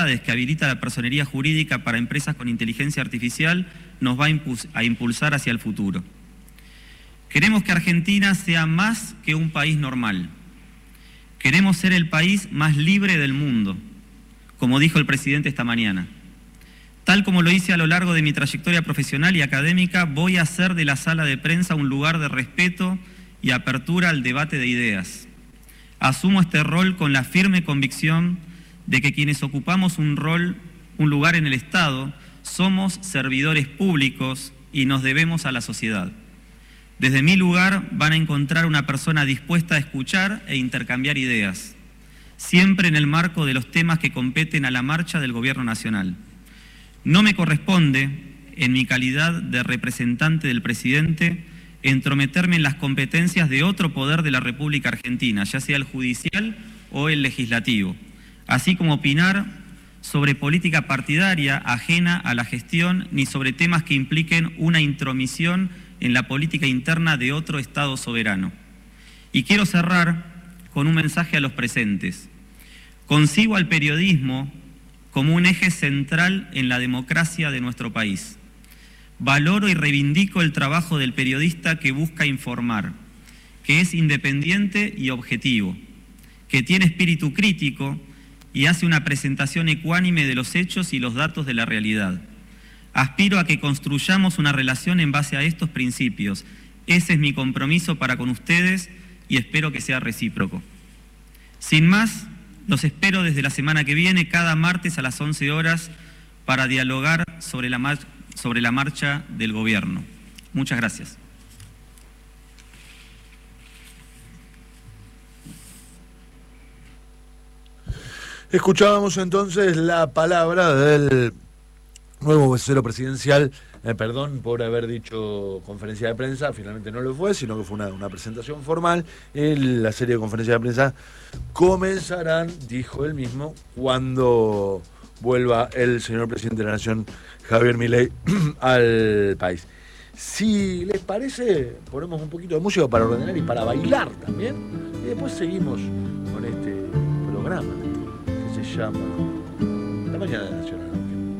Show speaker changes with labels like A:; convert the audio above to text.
A: novedades que habilita la personería jurídica para empresas con inteligencia artificial nos va a impulsar hacia el futuro. Queremos que Argentina sea más que un país normal. Queremos ser el país más libre del mundo, como dijo el presidente esta mañana. Tal como lo hice a lo largo de mi trayectoria profesional y académica, voy a hacer de la sala de prensa un lugar de respeto y apertura al debate de ideas. Asumo este rol con la firme convicción de que quienes ocupamos un lugar en el Estado, somos servidores públicos y nos debemos a la sociedad. Desde mi lugar van a encontrar una persona dispuesta a escuchar e intercambiar ideas, siempre en el marco de los temas que competen a la marcha del Gobierno Nacional. No me corresponde, en mi calidad de representante del presidente, entrometerme en las competencias de otro poder de la República Argentina, ya sea el judicial o el legislativo, así como opinar sobre política partidaria ajena a la gestión ni sobre temas que impliquen una intromisión en la política interna de otro Estado soberano. Y quiero cerrar con un mensaje a los presentes. Concibo al periodismo como un eje central en la democracia de nuestro país. Valoro y reivindico el trabajo del periodista que busca informar, que es independiente y objetivo, que tiene espíritu crítico y hace una presentación ecuánime de los hechos y los datos de la realidad. Aspiro a que construyamos una relación en base a estos principios. Ese es mi compromiso para con ustedes y espero que sea recíproco. Sin más, los espero desde la semana que viene, cada martes a las 11 horas, para dialogar sobre la marcha del gobierno. Muchas gracias.
B: Escuchábamos entonces la palabra del nuevo vocero presidencial. Perdón por haber dicho conferencia de prensa, finalmente no lo fue, sino que fue una presentación formal. La serie de conferencias de prensa comenzarán, dijo él mismo, cuando vuelva el señor presidente de la Nación, Javier Milei, al país. Si les parece, ponemos un poquito de música para ordenar y para bailar también, y después seguimos con este programa que se llama La Mañana Nacional.